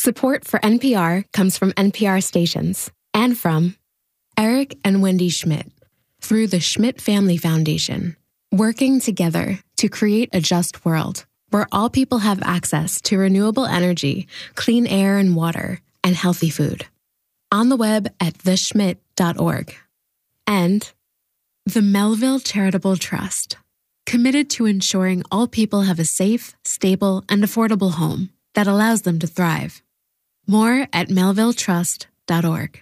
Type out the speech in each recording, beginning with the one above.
Support for NPR comes from NPR stations and from Eric and Wendy Schmidt through the Schmidt Family Foundation, working together to create a just world where all people have access to renewable energy, clean air and water, and healthy food. On the web at theschmidt.org. And the Melville Charitable Trust, committed to ensuring all people have a safe, stable, and affordable home that allows them to thrive. More at melvilletrust.org.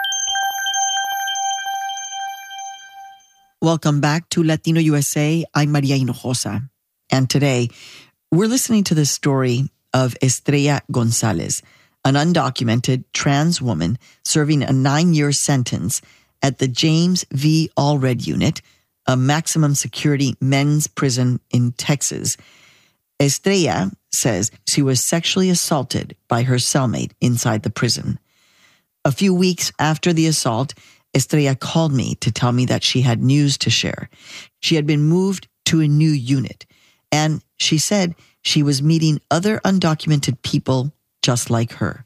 Welcome back to Latino USA. I'm Maria Hinojosa. And today, we're listening to the story of Estrella Gonzalez, an undocumented trans woman serving a 9-year sentence at the James V. Allred Unit, a maximum security men's prison in Texas. Estrella says she was sexually assaulted by her cellmate inside the prison. A few weeks after the assault, Estrella called me to tell me that she had news to share. She had been moved to a new unit, and she said she was meeting other undocumented people just like her.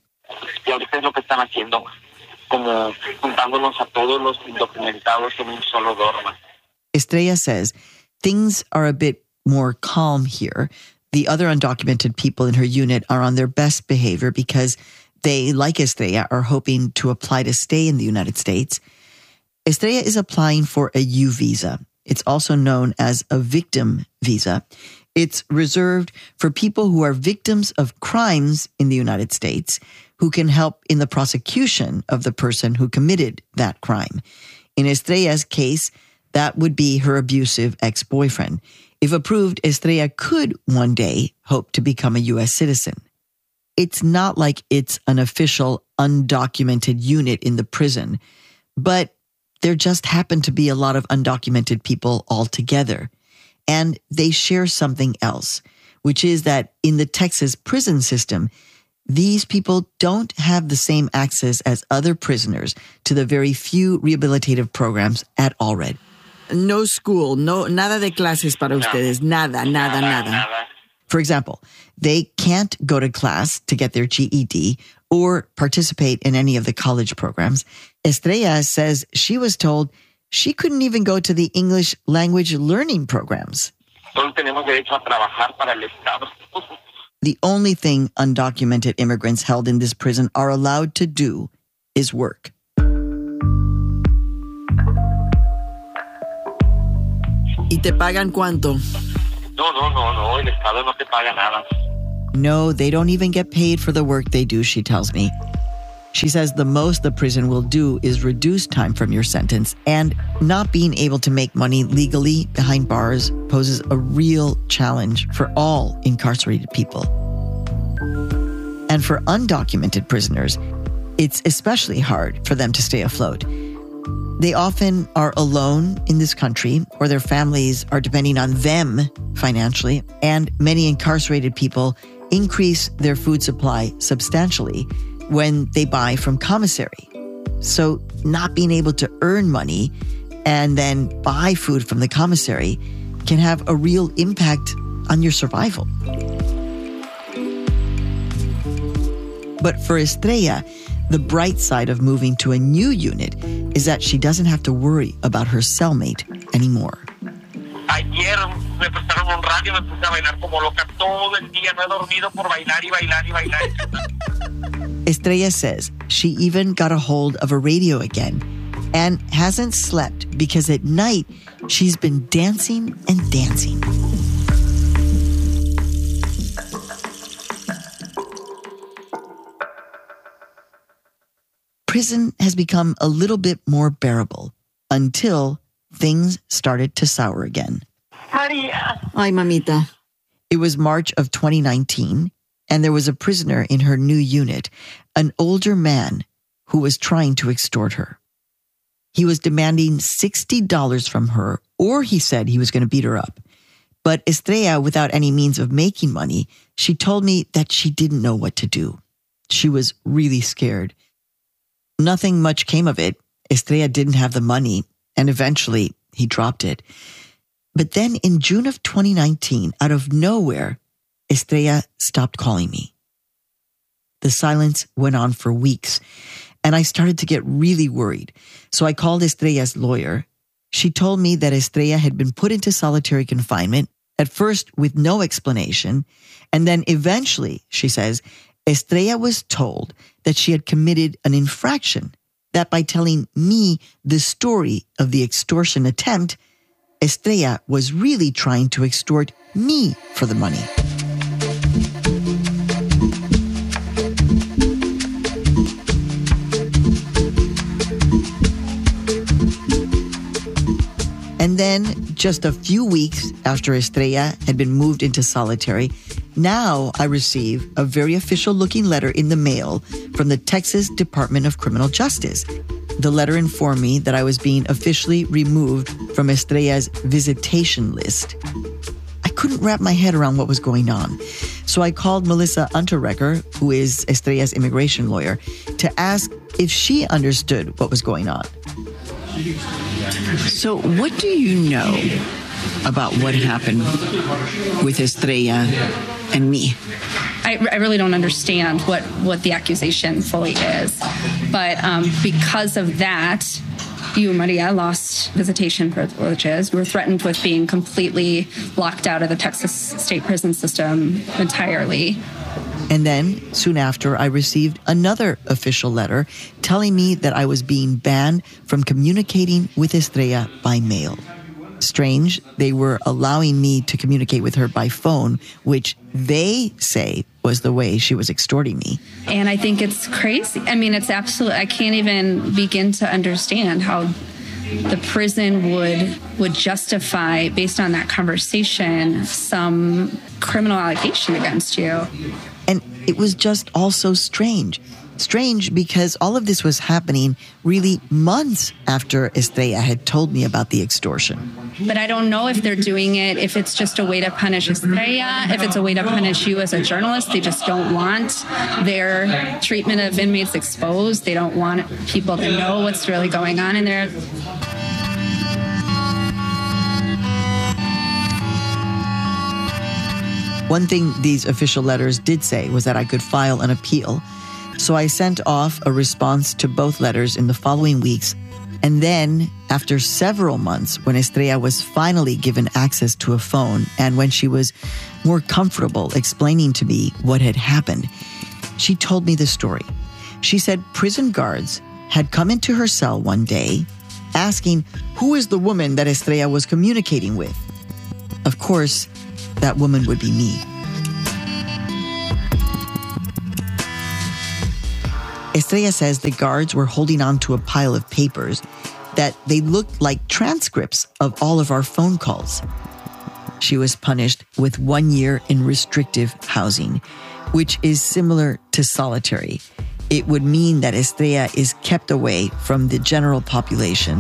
Estrella says things are a bit more calm here. The other undocumented people in her unit are on their best behavior because they, like Estrella, are hoping to apply to stay in the United States. Estrella is applying for a U visa. It's also known as a victim visa. It's reserved for people who are victims of crimes in the United States who can help in the prosecution of the person who committed that crime. In Estrella's case, that would be her abusive ex-boyfriend. If approved, Estrella could one day hope to become a U.S. citizen. It's not like it's an official undocumented unit in the prison, but there just happen to be a lot of undocumented people altogether. And they share something else, which is that in the Texas prison system, these people don't have the same access as other prisoners to the very few rehabilitative programs at Allred. No school, nada de clases para ustedes, nada. For example, they can't go to class to get their GED or participate in any of the college programs. Estrella says she was told she couldn't even go to the English language learning programs. The only thing undocumented immigrants held in this prison are allowed to do is work. ¿Y te pagan cuánto? No, el Estado no te paga nada. No, they don't even get paid for the work they do, she tells me. She says the most the prison will do is reduce time from your sentence, and not being able to make money legally behind bars poses a real challenge for all incarcerated people. And for undocumented prisoners, it's especially hard for them to stay afloat. They often are alone in this country, or their families are depending on them financially, and many incarcerated people increase their food supply substantially when they buy from commissary. So not being able to earn money and then buy food from the commissary can have a real impact on your survival. But for Estrella, the bright side of moving to a new unit is that she doesn't have to worry about her cellmate anymore. Ayer me prestaron un radio, me puse a bailar como loca todo el día, no he dormido por bailar y bailar y bailar. Estrella says she even got a hold of a radio again and hasn't slept because at night she's been dancing and dancing. Prison has become a little bit more bearable until things started to sour again. Maria. Ay, mamita. It was March of 2019, and there was a prisoner in her new unit, an older man who was trying to extort her. He was demanding $60 from her, or he said he was going to beat her up. But Estrella, without any means of making money, she told me that she didn't know what to do. She was really scared. Nothing much came of it. Estrella didn't have the money, and eventually he dropped it. But then in June of 2019, out of nowhere, Estrella stopped calling me. The silence went on for weeks, and I started to get really worried. So I called Estrella's lawyer. She told me that Estrella had been put into solitary confinement, at first with no explanation, and then eventually, she says, Estrella was told that she had committed an infraction, that by telling me the story of the extortion attempt, Estrella was really trying to extort me for the money. And then, just a few weeks after Estrella had been moved into solitary, now I receive a very official-looking letter in the mail from the Texas Department of Criminal Justice. The letter informed me that I was being officially removed from Estrella's visitation list. I couldn't wrap my head around what was going on, so I called Melissa Unterrecker, who is Estrella's immigration lawyer, to ask if she understood what was going on. So what do you know about what happened with Estrella and me? I really don't understand what the accusation fully is. But because of that, you, Maria, lost visitation privileges. You were threatened with being completely locked out of the Texas state prison system entirely. And then, soon after, I received another official letter telling me that I was being banned from communicating with Estrella by mail. Strange, they were allowing me to communicate with her by phone, which they say was the way she was extorting me. And I think it's crazy. I mean, it's absolutely, I can't even begin to understand how the prison would justify, based on that conversation, some criminal allegation against you. And it was just also strange. Strange because all of this was happening really months after Estrella had told me about the extortion. But I don't know if they're doing it, if it's just a way to punish Estrella, if it's a way to punish you as a journalist. They just don't want their treatment of inmates exposed. They don't want people to know what's really going on in there. One thing these official letters did say was that I could file an appeal. So I sent off a response to both letters in the following weeks. And then, after several months, when Estrella was finally given access to a phone and when she was more comfortable explaining to me what had happened, she told me the story. She said prison guards had come into her cell one day asking who is the woman that Estrella was communicating with. Of course, that woman would be me. Estrella says the guards were holding on to a pile of papers that they looked like transcripts of all of our phone calls. She was punished with 1 year in restrictive housing, which is similar to solitary. It would mean that Estrella is kept away from the general population.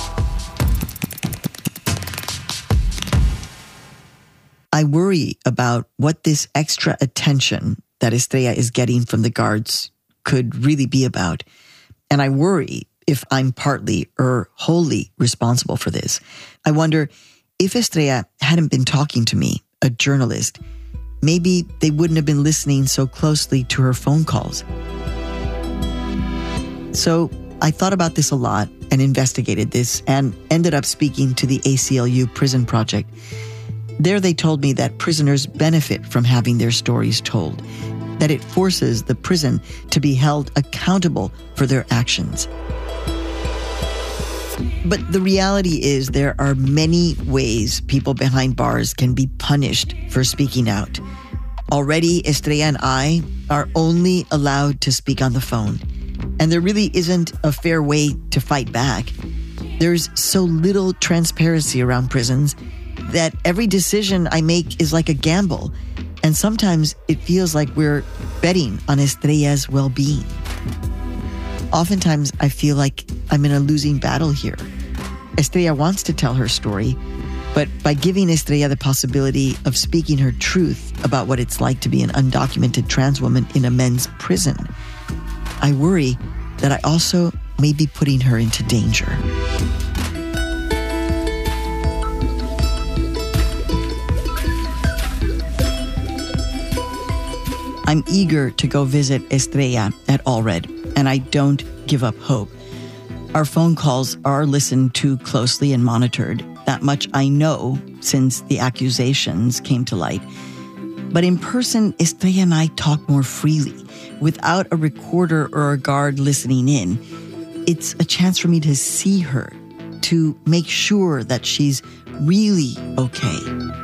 I worry about what this extra attention that Estrella is getting from the guards could really be about. And I worry if I'm partly or wholly responsible for this. I wonder if Estrella hadn't been talking to me, a journalist, maybe they wouldn't have been listening so closely to her phone calls. So I thought about this a lot and investigated this and ended up speaking to the ACLU Prison Project. There they told me that prisoners benefit from having their stories told, that it forces the prison to be held accountable for their actions. But the reality is there are many ways people behind bars can be punished for speaking out. Already, Estrella and I are only allowed to speak on the phone, and there really isn't a fair way to fight back. There's so little transparency around prisons that every decision I make is like a gamble, and sometimes it feels like we're betting on Estrella's well-being. Oftentimes, I feel like I'm in a losing battle here. Estrella wants to tell her story, but by giving Estrella the possibility of speaking her truth about what it's like to be an undocumented trans woman in a men's prison, I worry that I also may be putting her into danger. I'm eager to go visit Estrella at Allred, and I don't give up hope. Our phone calls are listened to closely and monitored. That much I know since the accusations came to light. But in person, Estrella and I talk more freely, without a recorder or a guard listening in. It's a chance for me to see her, to make sure that she's really okay.